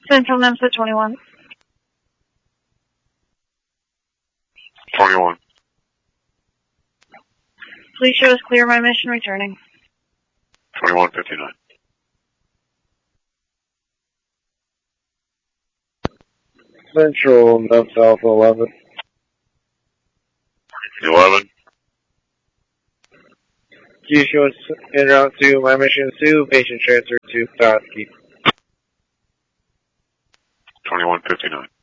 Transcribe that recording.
Central NEMSA 21. 21. Please show us clear my mission returning. 2159. Central NEMSA Alpha 11. 11. Please show us en route to my mission 2, patient transfer to Petoskey. 2159.